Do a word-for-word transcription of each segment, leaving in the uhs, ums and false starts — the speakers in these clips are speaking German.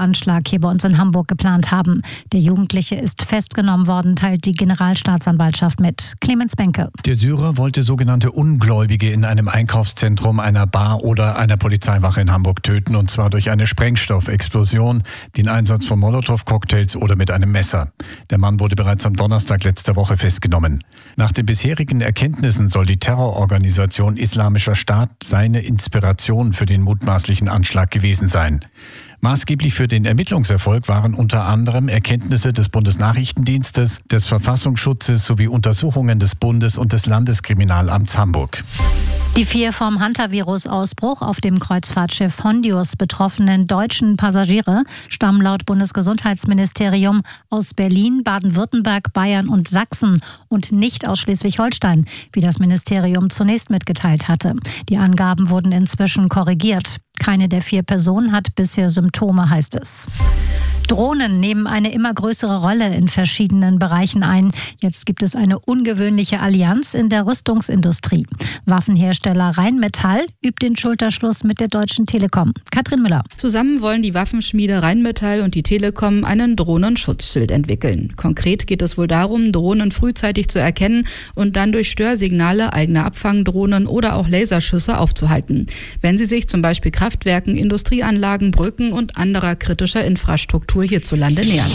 Terroranschlag hier bei uns in Hamburg geplant haben. Der Jugendliche ist festgenommen worden, teilt die Generalstaatsanwaltschaft mit. Clemens Benke. Der Syrer wollte sogenannte Ungläubige in einem Einkaufszentrum, einer Bar oder einer Polizeiwache in Hamburg töten, und zwar durch eine Sprengstoffexplosion, den Einsatz von Molotow-Cocktails oder mit einem Messer. Der Mann wurde bereits am Donnerstag letzter Woche festgenommen. Nach den bisherigen Erkenntnissen soll die Terrororganisation Islamischer Staat seine Inspiration für den mutmaßlichen Anschlag gewesen sein. Maßgeblich für den Ermittlungserfolg waren unter anderem Erkenntnisse des Bundesnachrichtendienstes, des Verfassungsschutzes sowie Untersuchungen des Bundes- und des Landeskriminalamts Hamburg. Die vier vom Hantavirus-Ausbruch auf dem Kreuzfahrtschiff Hondius betroffenen deutschen Passagiere stammen laut Bundesgesundheitsministerium aus Berlin, Baden-Württemberg, Bayern und Sachsen und nicht aus Schleswig-Holstein, wie das Ministerium zunächst mitgeteilt hatte. Die Angaben wurden inzwischen korrigiert. Keine der vier Personen hat bisher Symptome, heißt es. Drohnen nehmen eine immer größere Rolle in verschiedenen Bereichen ein. Jetzt gibt es eine ungewöhnliche Allianz in der Rüstungsindustrie. Waffenhersteller Rheinmetall übt den Schulterschluss mit der Deutschen Telekom. Katrin Müller. Zusammen wollen die Waffenschmiede Rheinmetall und die Telekom einen Drohnenschutzschild entwickeln. Konkret geht es wohl darum, Drohnen frühzeitig zu erkennen und dann durch Störsignale eigene Abfangdrohnen oder auch Laserschüsse aufzuhalten, wenn sie sich zum Beispiel Kraftwerken, Industrieanlagen, Brücken und anderer kritischer Infrastruktur hierzulande nähern.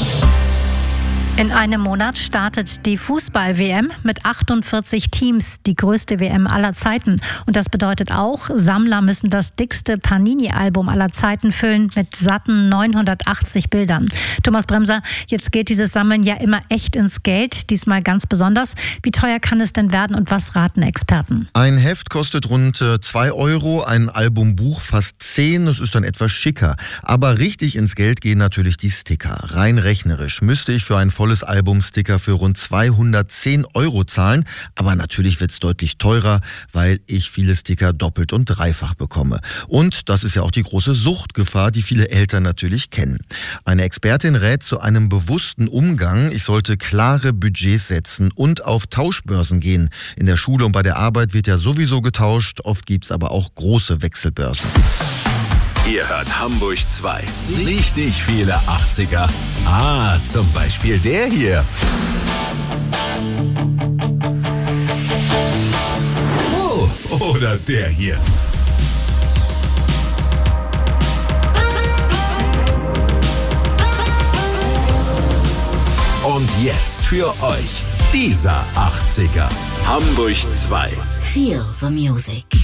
In einem Monat startet die Fußball-W M mit achtundvierzig Teams, die größte W M aller Zeiten. Und das bedeutet auch, Sammler müssen das dickste Panini-Album aller Zeiten füllen mit satten neunhundertachtzig Bildern. Thomas Bremser, jetzt geht dieses Sammeln ja immer echt ins Geld, diesmal ganz besonders. Wie teuer kann es denn werden und was raten Experten? Ein Heft kostet rund zwei Euro, ein Albumbuch fast zehn, das ist dann etwas schicker. Aber richtig ins Geld gehen natürlich die Sticker. Rein rechnerisch müsste ich für ein volles Albumsticker für rund zweihundertzehn Euro zahlen, aber natürlich wird es deutlich teurer, weil ich viele Sticker doppelt und dreifach bekomme. Und das ist ja auch die große Suchtgefahr, die viele Eltern natürlich kennen. Eine Expertin rät zu einem bewussten Umgang. Ich sollte klare Budgets setzen und auf Tauschbörsen gehen. In der Schule und bei der Arbeit wird ja sowieso getauscht, oft gibt es aber auch große Wechselbörsen. Ihr hört Hamburg zwei. Richtig viele achtziger. Ah, zum Beispiel der hier. Oh, oder der hier. Und jetzt für euch dieser achtziger. Hamburg zwei. Feel the music.